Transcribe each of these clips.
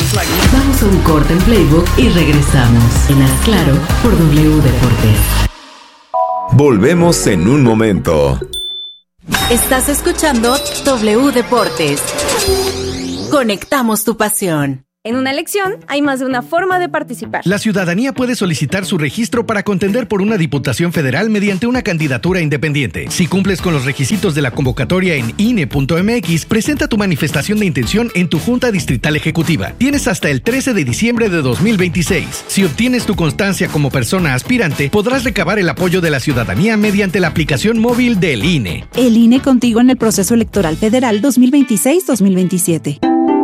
Vamos a un corte en Playbook y regresamos. En Haz Claro por W Deportes. Volvemos en un momento. Estás escuchando W Deportes. Conectamos tu pasión. En una elección hay más de una forma de participar. La ciudadanía puede solicitar su registro para contender por una diputación federal mediante una candidatura independiente. Si cumples con los requisitos de la convocatoria en INE.mx, presenta tu manifestación de intención en tu Junta Distrital Ejecutiva. Tienes hasta el 13 de diciembre de 2026. Si obtienes tu constancia como persona aspirante, podrás recabar el apoyo de la ciudadanía mediante la aplicación móvil del INE. El INE contigo en el proceso electoral federal 2026-2027.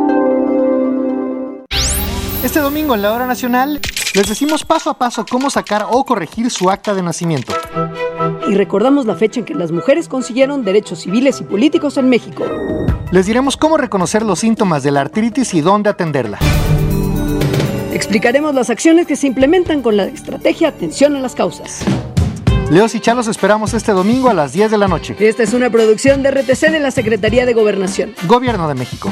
Este domingo en la Hora Nacional les decimos paso a paso cómo sacar o corregir su acta de nacimiento. Y recordamos la fecha en que las mujeres consiguieron derechos civiles y políticos en México. Les diremos cómo reconocer los síntomas de la artritis y dónde atenderla. Explicaremos las acciones que se implementan con la estrategia Atención a las Causas. Leos y Chalos esperamos este domingo a las 10 de la noche. Esta es una producción de RTC de la Secretaría de Gobernación. Gobierno de México.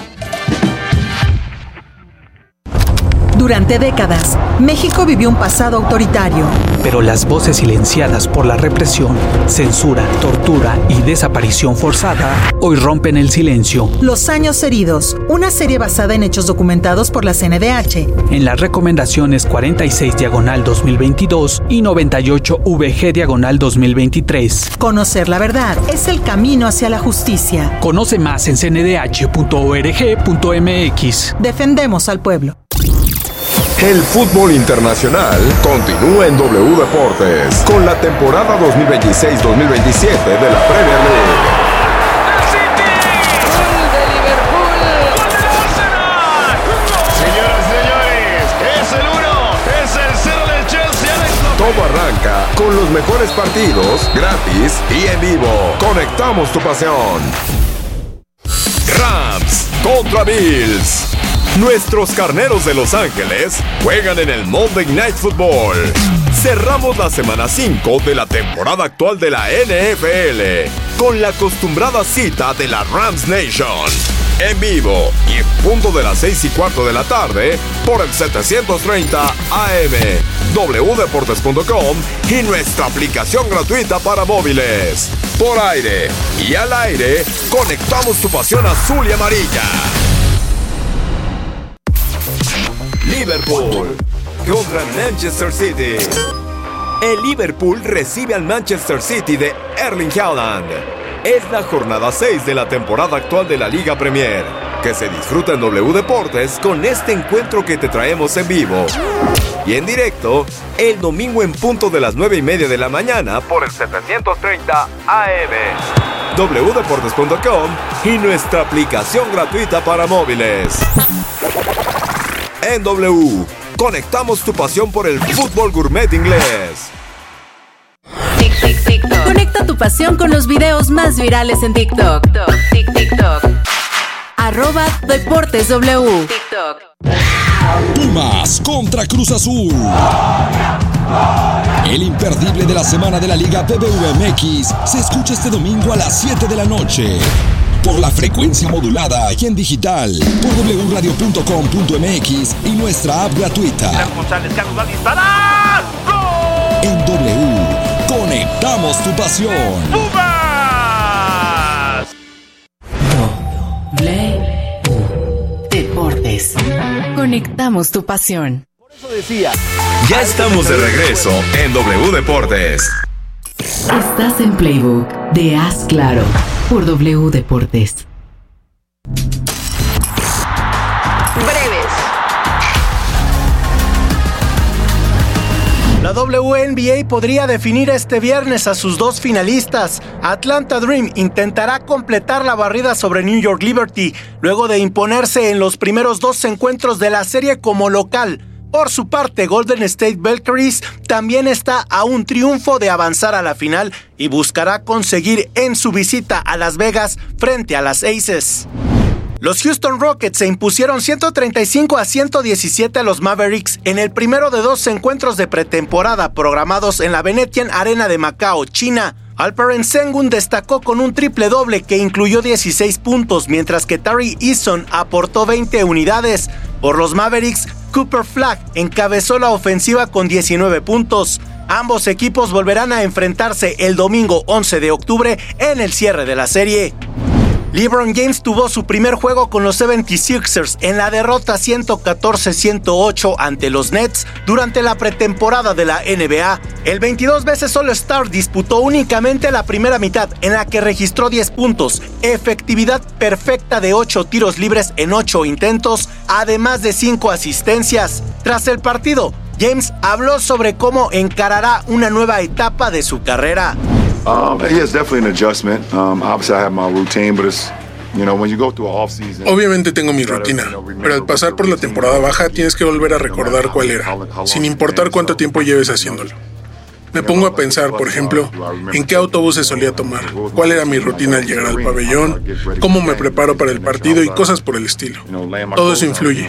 Durante décadas, México vivió un pasado autoritario. Pero las voces silenciadas por la represión, censura, tortura y desaparición forzada hoy rompen el silencio. Los años heridos, una serie basada en hechos documentados por la CNDH. En las recomendaciones 46/2022 y 98/VG/2023. Conocer la verdad es el camino hacia la justicia. Conoce más en cndh.org.mx. Defendemos al pueblo. El fútbol internacional continúa en W Deportes con la temporada 2026-2027 de la Premier League. Señoras y señores, es el 1, es el 0 del Chelsea. Todo arranca con los mejores partidos, gratis y en vivo. Conectamos tu pasión. Rams contra Bills. Nuestros carneros de Los Ángeles juegan en el Monday Night Football. Cerramos la semana 5 de la temporada actual de la NFL con la acostumbrada cita de la Rams Nation. En vivo y en punto de las 6:15 de la tarde por el 730 AM, wdeportes.com y nuestra aplicación gratuita para móviles. Por aire y al aire, conectamos tu pasión azul y amarilla. Liverpool contra Manchester City. El Liverpool recibe al Manchester City de Erling Haaland. Es la jornada 6 de la temporada actual de la Liga Premier, que se disfruta en W Deportes con este encuentro que te traemos en vivo y en directo el domingo en punto de las 9:30 de la mañana por el 730 AM, wdeportes.com y nuestra aplicación gratuita para móviles. En W, conectamos tu pasión por el fútbol gourmet inglés. Conecta tu pasión con los videos más virales en TikTok. @DeportesW. Pumas contra Cruz Azul. El imperdible de la semana de la Liga BBVA-MX se escucha este domingo a las 7 de la noche. Por la frecuencia modulada y en digital, por wradio.com.mx y nuestra app gratuita. González Carlos va a disparar. ¡Gol! En W, conectamos tu pasión. ¡Pumas! W Deportes. Conectamos tu pasión. Por eso decía. Ya estamos de regreso en W Deportes. Estás en Playbook de Haz Claro por W Deportes. Breves. La WNBA podría definir este viernes a sus dos finalistas. Atlanta Dream intentará completar la barrida sobre New York Liberty, luego de imponerse en los primeros 2 encuentros de la serie como local. Por su parte, Golden State Valkyries también está a un triunfo de avanzar a la final y buscará conseguir en su visita a Las Vegas frente a las Aces. Los Houston Rockets se impusieron 135-117 a los Mavericks en el primero de 2 encuentros de pretemporada programados en la Venetian Arena de Macao, China. Alperen Sengun destacó con un triple doble que incluyó 16 puntos, mientras que Tari Eason aportó 20 unidades. Por los Mavericks, Cooper Flagg encabezó la ofensiva con 19 puntos. Ambos equipos volverán a enfrentarse el domingo 11 de octubre en el cierre de la serie. LeBron James tuvo su primer juego con los 76ers en la derrota 114-108 ante los Nets durante la pretemporada de la NBA. El 22 veces All-Star disputó únicamente la primera mitad, en la que registró 10 puntos, efectividad perfecta de 8 tiros libres en 8 intentos, además de 5 asistencias. Tras el partido, James habló sobre cómo encarará una nueva etapa de su carrera. It's definitely an adjustment. Obviously I have my routine, but it's, when you go through an off-season. Obviamente tengo mi rutina, pero al pasar por la temporada baja tienes que volver a recordar cuál era, sin importar cuánto tiempo lleves haciéndolo. Me pongo a pensar, por ejemplo, en qué autobuses solía tomar, cuál era mi rutina al llegar al pabellón, cómo me preparo para el partido y cosas por el estilo. Todo eso influye.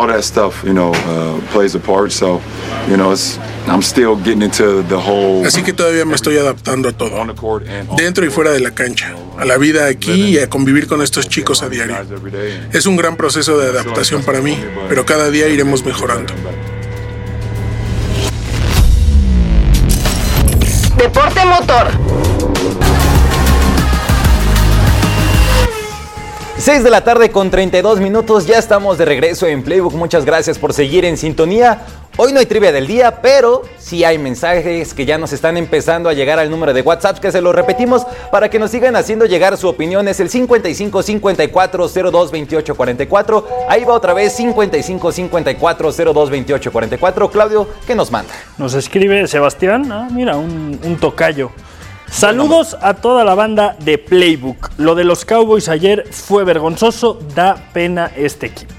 Así que todavía me estoy adaptando a todo, dentro y fuera de la cancha, a la vida aquí y a convivir con estos chicos a diario. Es un gran proceso de adaptación para mí, pero cada día iremos mejorando. Deporte motor. 6 de la tarde con 32 minutos, ya estamos de regreso en Playbook. Muchas gracias por seguir en sintonía. Hoy no hay trivia del día, pero sí hay mensajes que ya nos están empezando a llegar al número de WhatsApp, que se lo repetimos para que nos sigan haciendo llegar su opinión. Es el 55 54 02 28 44. Ahí va otra vez, 55 54 02 28 44. Claudio, ¿qué nos manda? Nos escribe Sebastián, mira, un tocayo. Saludos a toda la banda de Playbook. Lo de los Cowboys ayer fue vergonzoso, da pena este equipo.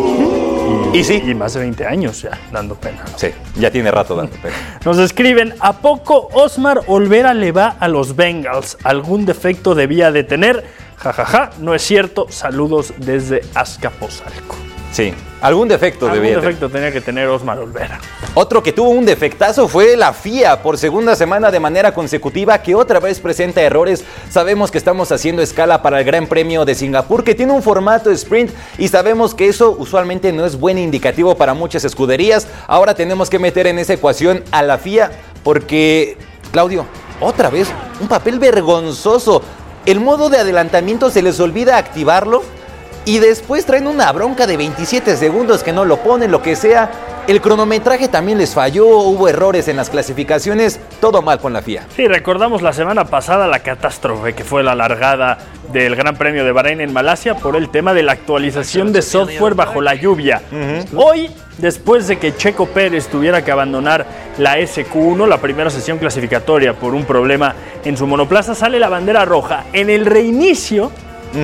Y sí. Y más de 20 años ya dando pena, ¿no? Sí, ya tiene rato dando pena. Nos escriben, ¿a poco Osmar Olvera le va a los Bengals? ¿Algún defecto debía de tener? Jajaja, no es cierto. Saludos desde Azcapotzalco. Sí, algún defecto tenía que tener Osmar Olvera. Otro que tuvo un defectazo fue la FIA por segunda semana de manera consecutiva, que otra vez presenta errores. Sabemos que estamos haciendo escala para el Gran Premio de Singapur, que tiene un formato sprint, y sabemos que eso usualmente no es buen indicativo para muchas escuderías. Ahora tenemos que meter en esa ecuación a la FIA porque, Claudio, otra vez un papel vergonzoso. El modo de adelantamiento se les olvida activarlo y después traen una bronca de 27 segundos que no lo ponen, lo que sea. El cronometraje también les falló, hubo errores en las clasificaciones, todo mal con la FIA. Sí, recordamos la semana pasada la catástrofe que fue la largada del Gran Premio de Bahrein en Malasia por el tema de la actualización de software bajo la lluvia. Hoy, después de que Checo Pérez tuviera que abandonar la SQ1, la primera sesión clasificatoria, por un problema en su monoplaza, sale la bandera roja. En el reinicio,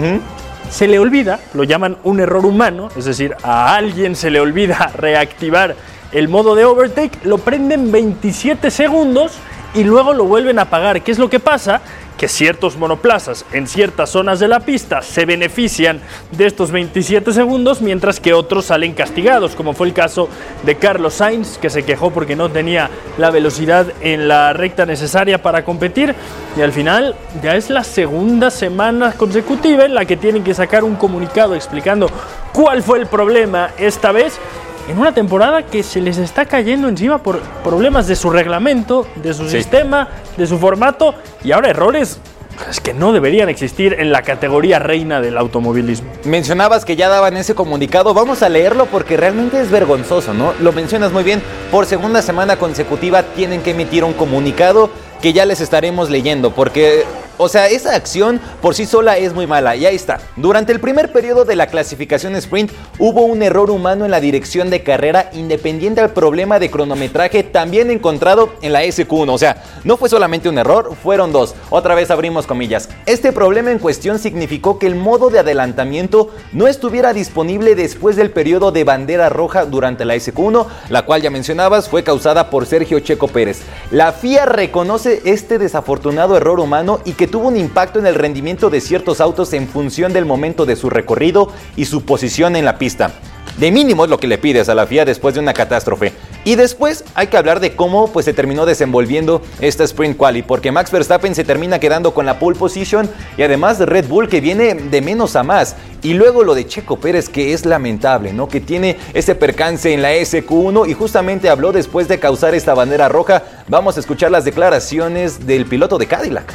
se le olvida, lo llaman un error humano, es decir, a alguien se le olvida reactivar el modo de overtake, lo prenden 27 segundos y luego lo vuelven a apagar. ¿Qué es lo que pasa? Que ciertos monoplazas en ciertas zonas de la pista se benefician de estos 27 segundos, mientras que otros salen castigados, como fue el caso de Carlos Sainz, que se quejó porque no tenía la velocidad en la recta necesaria para competir, y al final ya es la segunda semana consecutiva en la que tienen que sacar un comunicado explicando cuál fue el problema esta vez, en una temporada que se les está cayendo encima por problemas de su reglamento, de su sistema, de su formato, y ahora errores que no deberían existir en la categoría reina del automovilismo. Mencionabas que ya daban ese comunicado, vamos a leerlo porque realmente es vergonzoso, ¿no? Lo mencionas muy bien, por segunda semana consecutiva tienen que emitir un comunicado que ya les estaremos leyendo, porque, o sea, esa acción por sí sola es muy mala, y ahí está. Durante el primer periodo de la clasificación sprint hubo un error humano en la dirección de carrera independiente al problema de cronometraje también encontrado en la SQ1, o sea, no fue solamente un error, fueron dos. Otra vez abrimos comillas. Este problema en cuestión significó que el modo de adelantamiento no estuviera disponible después del periodo de bandera roja durante la SQ1, la cual ya mencionabas fue causada por Sergio Checo Pérez. La FIA reconoce este desafortunado error humano y que tuvo un impacto en el rendimiento de ciertos autos en función del momento de su recorrido y su posición en la pista. De mínimo es lo que le pides a la FIA después de una catástrofe. Y después hay que hablar de cómo pues, se terminó desenvolviendo esta Sprint Quali, porque Max Verstappen se termina quedando con la pole position y además de Red Bull que viene de menos a más. Y luego lo de Checo Pérez, que es lamentable, ¿no? Que tiene ese percance en la SQ1 y justamente habló después de causar esta bandera roja. Vamos a escuchar las declaraciones del piloto de Cadillac.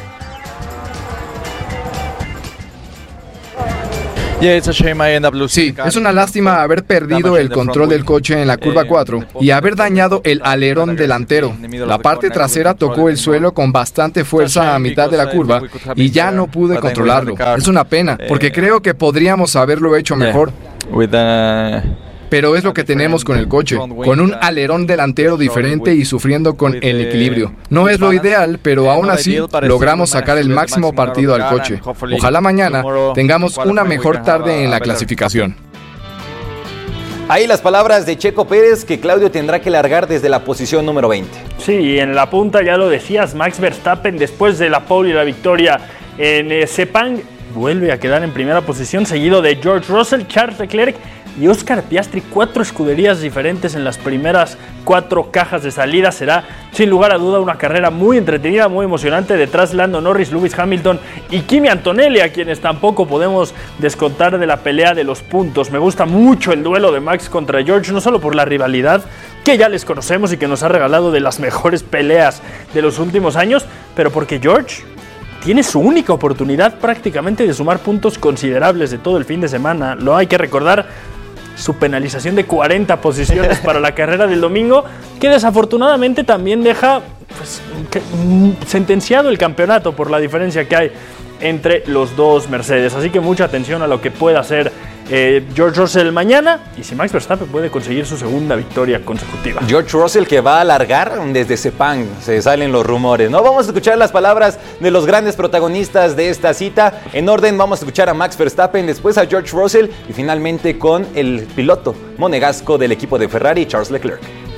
Sí, es una lástima haber perdido el control del coche en la curva 4 y haber dañado el alerón delantero. La parte trasera tocó el suelo con bastante fuerza a mitad de la curva y ya no pude controlarlo. Es una pena, porque creo que podríamos haberlo hecho mejor. Pero es lo que tenemos con el coche, con un alerón delantero diferente y sufriendo con el equilibrio. No es lo ideal, pero aún así logramos sacar el máximo partido al coche. Ojalá mañana tengamos una mejor tarde en la clasificación. Ahí las palabras de Checo Pérez, que Claudio tendrá que largar desde la posición número 20. Sí, y en la punta ya lo decías, Max Verstappen después de la pole y la victoria en Sepang vuelve a quedar en primera posición, seguido de George Russell, Charles Leclerc y Oscar Piastri. 4 escuderías diferentes en las primeras 4 cajas de salida. Será sin lugar a duda una carrera muy entretenida, muy emocionante. Detrás Lando Norris, Lewis Hamilton y Kimi Antonelli, a quienes tampoco podemos descontar de la pelea de los puntos. Me gusta mucho el duelo de Max contra George, no solo por la rivalidad que ya les conocemos y que nos ha regalado de las mejores peleas de los últimos años, pero porque George tiene su única oportunidad prácticamente de sumar puntos considerables de todo el fin de semana. Lo hay que recordar, su penalización de 40 posiciones para la carrera del domingo, que desafortunadamente también deja sentenciado el campeonato por la diferencia que hay entre los dos Mercedes. Así que mucha atención a lo que pueda hacer George Russell mañana y si Max Verstappen puede conseguir su segunda victoria consecutiva. George Russell que va a alargar desde Sepang, se salen los rumores, ¿no? Vamos a escuchar las palabras de los grandes protagonistas de esta cita. En orden vamos a escuchar a Max Verstappen, después a George Russell y finalmente con el piloto monegasco del equipo de Ferrari, Charles Leclerc.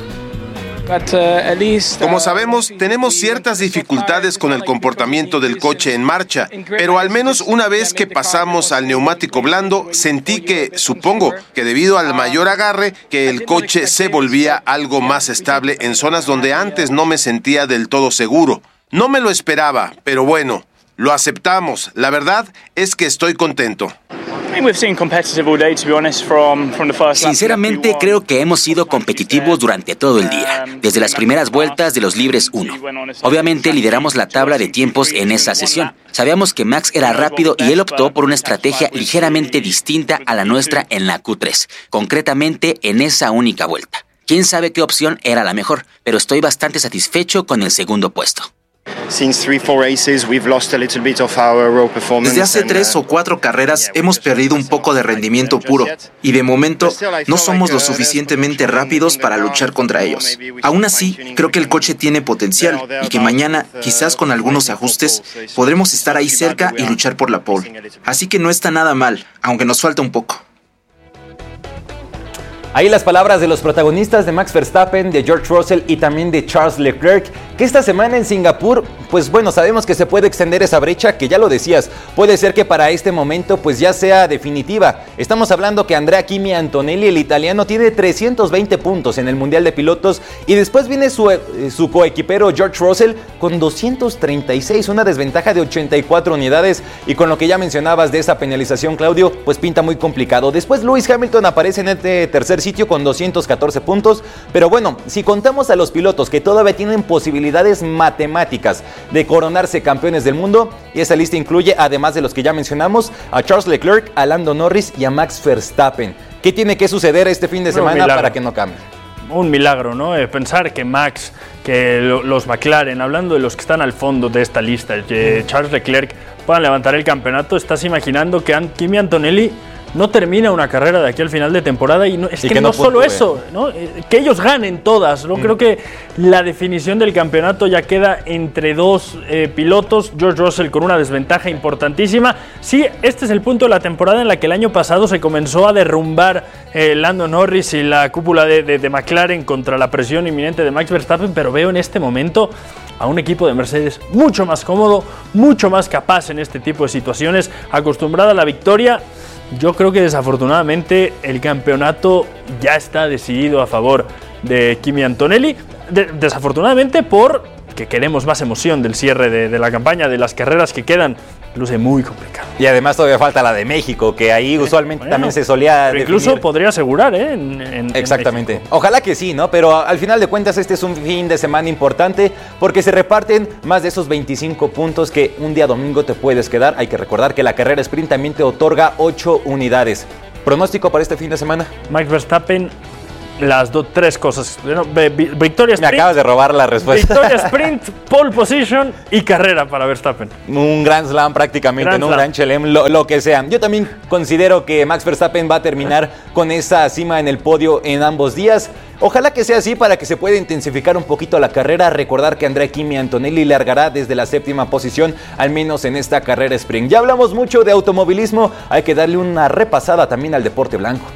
Como sabemos, tenemos ciertas dificultades con el comportamiento del coche en marcha, pero al menos una vez que pasamos al neumático blando, sentí que, supongo, que debido al mayor agarre, que el coche se volvía algo más estable en zonas donde antes no me sentía del todo seguro. No me lo esperaba, pero bueno, lo aceptamos. La verdad es que estoy contento. Sinceramente, creo que hemos sido competitivos durante todo el día, desde las primeras vueltas de los libres 1. Obviamente lideramos la tabla de tiempos en esa sesión. Sabíamos que Max era rápido y él optó por una estrategia ligeramente distinta a la nuestra en la Q3, concretamente en esa única vuelta. Quién sabe qué opción era la mejor, pero estoy bastante satisfecho con el segundo puesto. Desde hace 3 o 4 carreras hemos perdido un poco de rendimiento puro y de momento no somos lo suficientemente rápidos para luchar contra ellos. Aún así, creo que el coche tiene potencial y que mañana, quizás con algunos ajustes, podremos estar ahí cerca y luchar por la pole. Así que no está nada mal, aunque nos falta un poco. Ahí las palabras de los protagonistas de Max Verstappen, de George Russell y también de Charles Leclerc, que esta semana en Singapur, pues bueno, sabemos que se puede extender esa brecha, que ya lo decías, puede ser que para este momento pues ya sea definitiva. Estamos hablando que Andrea Kimi Antonelli, el italiano, tiene 320 puntos en el Mundial de Pilotos y después viene su coequipero George Russell con 236, una desventaja de 84 unidades y con lo que ya mencionabas de esa penalización, Claudio, pues pinta muy complicado. Después Lewis Hamilton aparece en este tercer sitio con 214 puntos, pero bueno, si contamos a los pilotos que todavía tienen posibilidades matemáticas de coronarse campeones del mundo, y esa lista incluye, además de los que ya mencionamos, a Charles Leclerc, a Lando Norris y a Max Verstappen. ¿Qué tiene que suceder este fin de semana para que no cambie? Un milagro, ¿no? Pensar que Max, que los McLaren, hablando de los que están al fondo de esta lista, que Charles Leclerc puedan levantar el campeonato, estás imaginando que Kimi Antonelli no termina una carrera de aquí al final de temporada y no solo eso, ¿no? Que ellos ganen todas, ¿no? Creo que la definición del campeonato ya queda entre dos pilotos, George Russell con una desventaja importantísima. Sí, este es el punto de la temporada en la que el año pasado se comenzó a derrumbar Lando Norris y la cúpula de McLaren contra la presión inminente de Max Verstappen, pero veo en este momento a un equipo de Mercedes mucho más cómodo, mucho más capaz en este tipo de situaciones, acostumbrada a la victoria. yo creo que desafortunadamente el campeonato ya está decidido a favor de Kimi Antonelli. Desafortunadamente porque queremos más emoción del cierre de la campaña, de las carreras que quedan. Luce muy complicado. Y además todavía falta la de México, que ahí usualmente también se solía definir. Incluso podría asegurar, Exactamente. Ojalá que sí, ¿no? Pero al final de cuentas este es un fin de semana importante porque se reparten más de esos 25 puntos que un día domingo te puedes quedar. Hay que recordar que la carrera sprint también te otorga 8 unidades. ¿Pronóstico para este fin de semana? Max Verstappen, tres cosas. Victoria sprint. Me acabas de robar la respuesta. Victoria sprint, pole position y carrera para Verstappen. Un Grand Slam prácticamente, un Grand Chelem, lo que sea. Yo también considero que Max Verstappen va a terminar con esa cima en el podio en ambos días. Ojalá que sea así para que se pueda intensificar un poquito la carrera. Recordar que Andrea Kimi Antonelli largará desde la 7ª posición, al menos en esta carrera sprint. Ya hablamos mucho de automovilismo, hay que darle una repasada también al deporte blanco.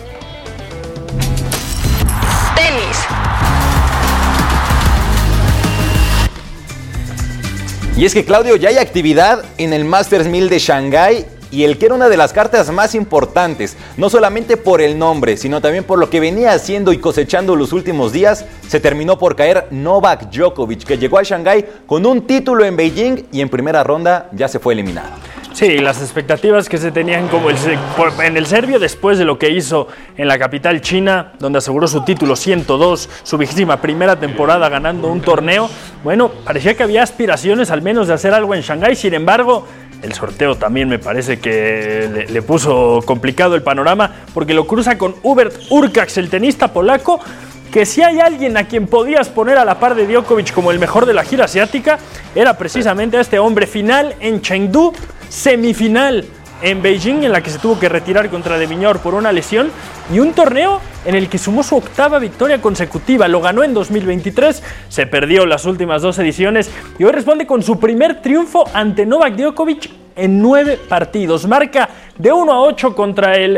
Y es que, Claudio, ya hay actividad en el Masters 1000 de Shanghái y el que era una de las cartas más importantes, no solamente por el nombre, sino también por lo que venía haciendo y cosechando los últimos días, se terminó por caer Novak Djokovic, que llegó a Shanghái con un título en Beijing y en primera ronda ya se fue eliminado. Sí, las expectativas que se tenían en el serbio después de lo que hizo en la capital china, donde aseguró su título 102, su 21ª temporada ganando un torneo. Bueno, parecía que había aspiraciones al menos de hacer algo en Shanghái, sin embargo, el sorteo también me parece que le puso complicado el panorama, porque lo cruza con Hubert Hurkacz, el tenista polaco, que si hay alguien a quien podías poner a la par de Djokovic como el mejor de la gira asiática, era precisamente a este hombre. Final en Chengdu, semifinal en Beijing, en la que se tuvo que retirar contra De Minaur por una lesión, y un torneo en el que sumó su 8ª victoria consecutiva. Lo ganó en 2023, se perdió las últimas 2 ediciones y hoy responde con su primer triunfo ante Novak Djokovic en 9 partidos. Marca de 1-8 contra el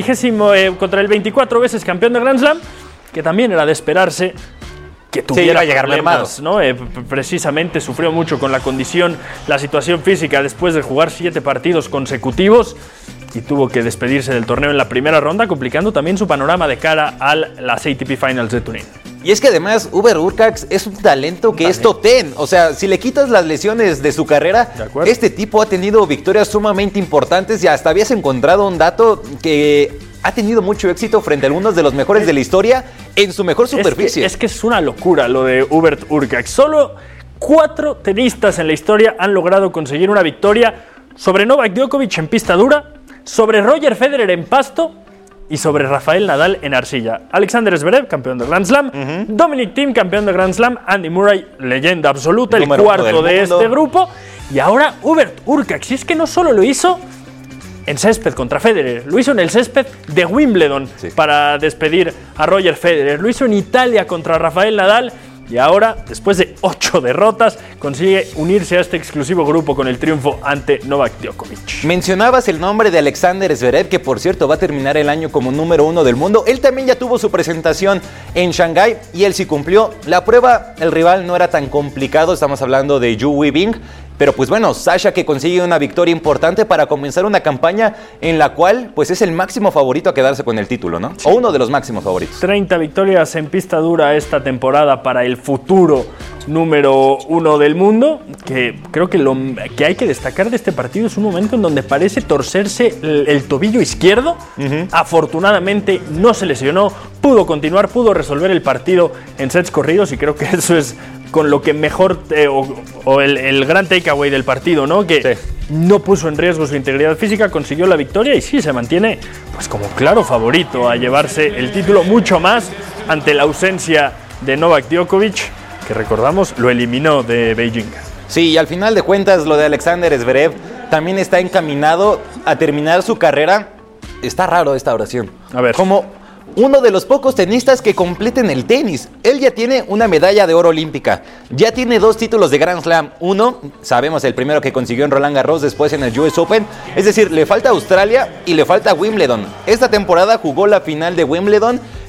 24 veces campeón de Grand Slam, que también era de esperarse que tuviera problemas, ¿no? Precisamente sufrió mucho con la condición, la situación física después de jugar 7 partidos consecutivos y tuvo que despedirse del torneo en la primera ronda, complicando también su panorama de cara a las ATP Finals de Turín. Y es que además Hubert Hurkacz es un talento que es top 10. O sea, si le quitas las lesiones de su carrera, este tipo ha tenido victorias sumamente importantes y hasta habías encontrado un dato que ha tenido mucho éxito frente a algunos de los mejores de la historia en su mejor superficie. Es que es una locura lo de Hubert Hurkacz. Solo 4 tenistas en la historia han logrado conseguir una victoria sobre Novak Djokovic en pista dura, sobre Roger Federer en pasto y sobre Rafael Nadal en arcilla. Alexander Zverev, campeón de Grand Slam, Dominic Thiem, campeón de Grand Slam, Andy Murray, leyenda absoluta, el cuarto de este grupo, y ahora Hubert Hurkacz. Y es que no solo lo hizo en césped contra Federer, lo hizo en el césped de Wimbledon para despedir a Roger Federer, lo hizo en Italia contra Rafael Nadal y ahora, después de 8 derrotas, consigue unirse a este exclusivo grupo con el triunfo ante Novak Djokovic. Mencionabas el nombre de Alexander Zverev, que por cierto va a terminar el año como número 1 del mundo. Él también ya tuvo su presentación en Shanghái y él sí cumplió. La prueba, el rival no era tan complicado, estamos hablando de Yu Weibing. Pero pues bueno, Sasha que consigue una victoria importante para comenzar una campaña en la cual pues es el máximo favorito a quedarse con el título, ¿no? Sí. O uno de los máximos favoritos. 30 victorias en pista dura esta temporada para el futuro número 1 del mundo, que creo que lo que hay que destacar de este partido es un momento en donde parece torcerse el tobillo izquierdo. Afortunadamente no se lesionó, pudo continuar, pudo resolver el partido en sets corridos y creo que eso es con lo que mejor, el gran takeaway del partido, ¿no? Que no puso en riesgo su integridad física, consiguió la victoria y sí se mantiene pues como claro favorito a llevarse el título, mucho más ante la ausencia de Novak Djokovic, que recordamos lo eliminó de Beijing. Sí, y al final de cuentas lo de Alexander Zverev también está encaminado a terminar su carrera. Está raro esta oración. A ver. Como uno de los pocos tenistas que completen el tenis. Él ya tiene una medalla de oro olímpica, ya tiene 2 títulos de Grand Slam. Uno, sabemos, el primero que consiguió en Roland Garros, después en el US Open. Es decir, le falta Australia y le falta Wimbledon. Esta temporada jugó la final de Wimbledon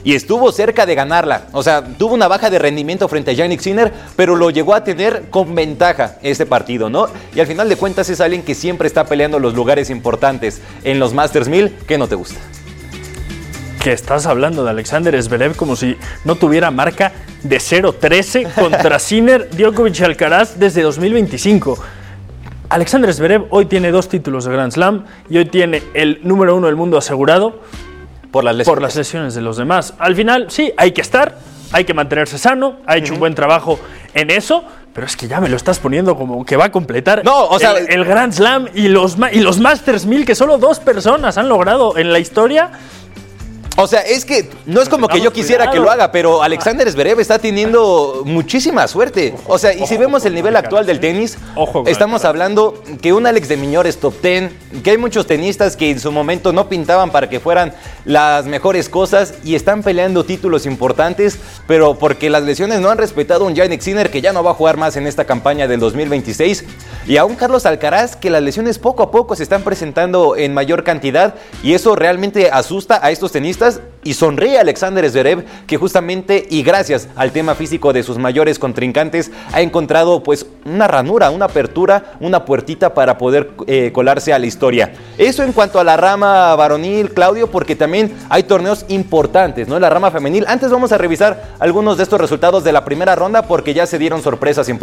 y estuvo cerca de ganarla. O sea, tuvo una baja de rendimiento frente a Jannik Sinner, pero lo llegó a tener con ventaja este partido, ¿no? Y al final de cuentas es alguien que siempre está peleando los lugares importantes en los Masters 1000. ¿Qué no te gusta? Que estás hablando de Alexander Zverev como si no tuviera marca de 0-13 contra Sinner, Djokovic y Alcaraz desde 2025. Alexander Zverev hoy tiene 2 títulos de Grand Slam y hoy tiene el número 1 del mundo asegurado por las lesiones de los demás. Al final, sí, hay que estar, hay que mantenerse sano, ha hecho un buen trabajo en eso, pero es que ya me lo estás poniendo como que va a completar el Grand Slam y los Masters 1000 que solo 2 personas han logrado en la historia. O sea, es que no es como que yo quisiera que lo haga, pero Alexander Zverev está teniendo muchísima suerte. O sea, y si vemos el nivel actual del tenis, estamos hablando que un Alex de Minaur es top 10, que hay muchos tenistas que en su momento no pintaban para que fueran las mejores cosas y están peleando títulos importantes, pero porque las lesiones no han respetado a un Jannik Sinner que ya no va a jugar más en esta campaña del 2026, y a un Carlos Alcaraz que las lesiones poco a poco se están presentando en mayor cantidad, y eso realmente asusta a estos tenistas. Y sonríe Alexander Zverev, que justamente y gracias al tema físico de sus mayores contrincantes ha encontrado pues una ranura, una apertura, una puertita para poder colarse a la historia. Eso en cuanto a la rama varonil, Claudio, porque también hay torneos importantes, ¿no? En la rama femenil. Antes vamos a revisar algunos de estos resultados de la primera ronda porque ya se dieron sorpresas importantes.